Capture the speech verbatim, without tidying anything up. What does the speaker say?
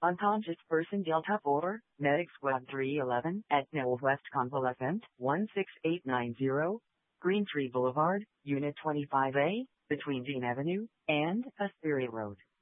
Unconscious person Delta four, Medic Squad three eleven at Northwest Convalescent one six eight nine zero, Green Tree Boulevard, Unit twenty-five A, between Dean Avenue and Aspiri Road.